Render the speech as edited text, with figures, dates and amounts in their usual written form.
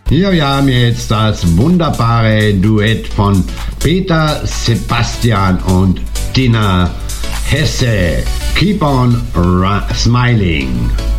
Hier wir haben jetzt das wunderbare Duett von Peter Sebastian und Tina Hesse. Keep on smiling.